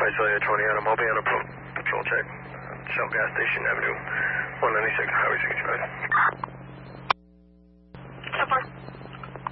Visalia 20 Adam. I'll be on a patrol check. Shell gas station, Avenue 196, Highway 65.